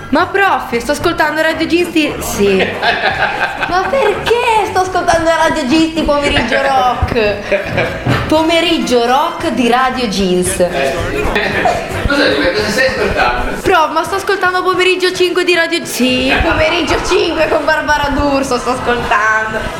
Ma prof, sto ascoltando Radio Gisti. Sì. Ma perché sto ascoltando Radio Gisti pomeriggio rock? Pomeriggio rock di Radio Jeans. Scusami, ma cosa stai ascoltando? Prof, ma sto ascoltando pomeriggio 5 di Radio. Sì, pomeriggio 5 con Barbara D'Urso sto ascoltando.